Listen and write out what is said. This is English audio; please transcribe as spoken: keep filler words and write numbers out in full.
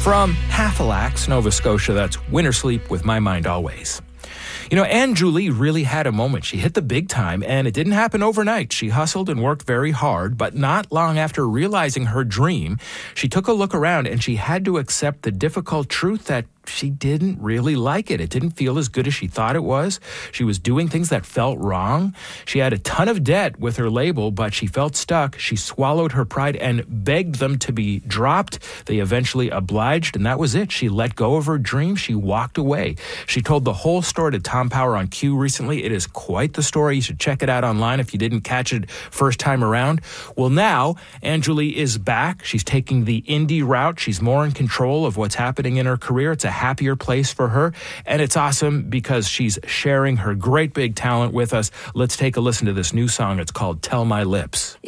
From Halifax, Nova Scotia, that's Winter Sleep with My Mind Always. You know, Anne Julie really had a moment. She hit the big time, and it didn't happen overnight. She hustled and worked very hard, but not long after realizing her dream, she took a look around and she had to accept the difficult truth that she didn't really like it. It didn't feel as good as she thought it was. She was doing things that felt wrong. She had a ton of debt with her label, but she felt stuck. She swallowed her pride and begged them to be dropped. They eventually obliged, and that was it. She let go of her dream. She walked away. She told the whole story to Tom Power on Q recently. It is quite the story. You should check it out online if you didn't catch it first time around. Well, now, Anne Julie is back. She's taking the indie route. She's more in control of what's happening in her career. It's a happier place for her, and it's awesome because she's sharing her great big talent with us. Let's take a listen to this new song. It's called Tell My Lips.